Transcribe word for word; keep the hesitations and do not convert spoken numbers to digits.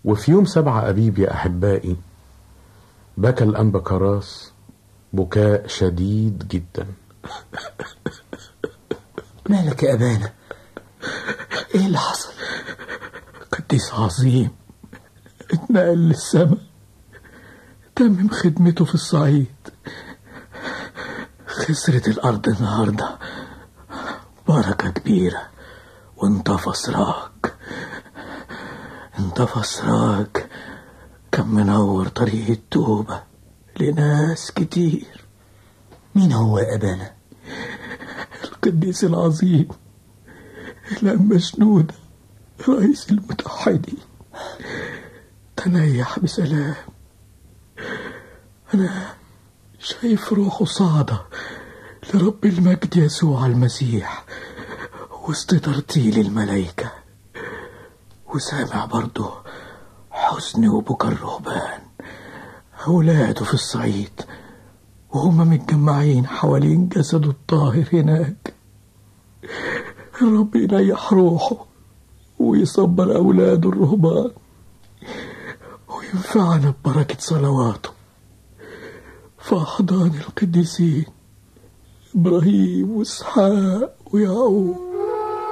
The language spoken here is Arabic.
وفي يوم سبعة أبيب يا أحبائي بكى الأنبا كراس بكاء شديد جدا. مالك يا أبانا؟ إيه اللي حصل؟ قديس عظيم اتنقل للسماء، تمم خدمته في الصعيد. خسرت الأرض النهاردة بركة كبيرة، وانطفى سراج انطفى سراج كان منور طريق التوبة لناس كتير. مين هو يا أبانا؟ القديس العظيم الأنبا شنودة رئيس المتحدين، تنيح بسلام. أنا شايف روحه صاعدة لرب المجد يسوع المسيح وسط ترتيل الملائكة، وسامع برضه حزن وبكى الرهبان أولاده في الصعيد وهم متجمعين حوالين جسده الطاهر هناك. الرب ينيح روحه ويصبر أولاده الرهبان وينفعنا ببركة صلواته في أحضان القديسين إبراهيم وإسحاق ويعقوب.